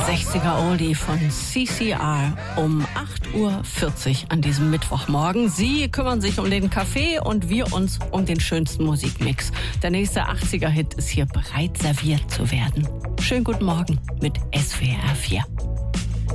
60er Oldie von CCR um 8:40 Uhr an diesem Mittwochmorgen. Sie kümmern sich um den Kaffee und wir uns um den schönsten Musikmix. Der nächste 80er-Hit ist hier bereit serviert zu werden. Schönen guten Morgen mit SWR 4.